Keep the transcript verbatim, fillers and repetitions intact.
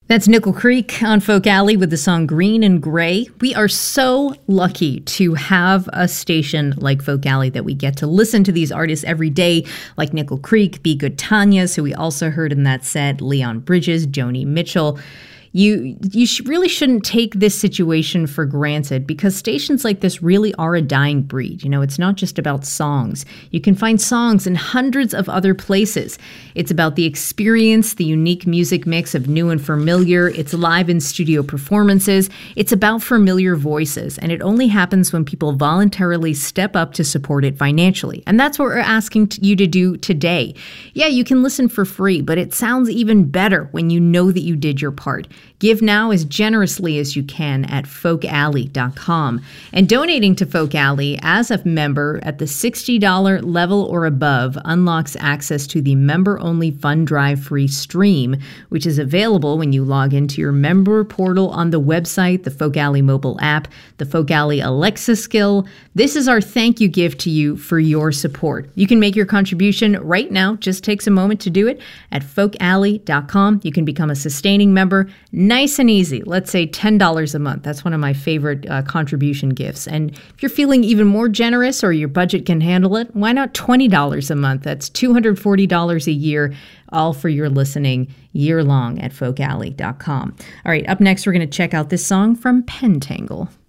That's Nickel Creek on Folk Alley with the song Green and Gray. We are so lucky to have a station like Folk Alley that we get to listen to these artists every day, like Nickel Creek, Be Good Tanyas, who we also heard in that set, Leon Bridges, Joni Mitchell. You you sh- really shouldn't take this situation for granted because stations like this really are a dying breed. You know, it's not just about songs. You can find songs in hundreds of other places. It's about the experience, the unique music mix of new and familiar. It's live in studio performances. It's about familiar voices, and it only happens when people voluntarily step up to support it financially. And that's what we're asking t- you to do today. Yeah, you can listen for free, but it sounds even better when you know that you did your part. Give now as generously as you can at folk alley dot com. And donating to Folk Alley as a member at the sixty dollars level or above unlocks access to the member-only fund drive free stream, which is available when you log into your member portal on the website, the Folk Alley mobile app, the Folk Alley Alexa skill. This is our thank you gift to you for your support. You can make your contribution right now. Just takes a moment to do it at folk alley dot com. You can become a sustaining member. Nice and easy. Let's say ten dollars a month. That's one of my favorite uh, contribution gifts. And if you're feeling even more generous or your budget can handle it, why not twenty dollars a month? That's two hundred forty dollars a year, all for your listening year long at folk alley dot com. All right, up next, we're going to check out this song from Pentangle.